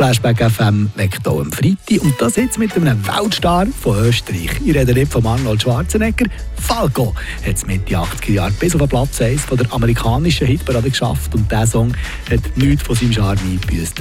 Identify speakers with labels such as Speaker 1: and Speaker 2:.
Speaker 1: Flashback FM weckt hier am Freitag. Und das jetzt mit einem Weltstar von Österreich. Ich rede nicht von Arnold Schwarzenegger. Falco hat es Mitte 80er Jahre bis auf den Platz 1 von der amerikanischen Hitparade geschafft. Und dieser Song hat nichts von seinem Charme eingebüßt.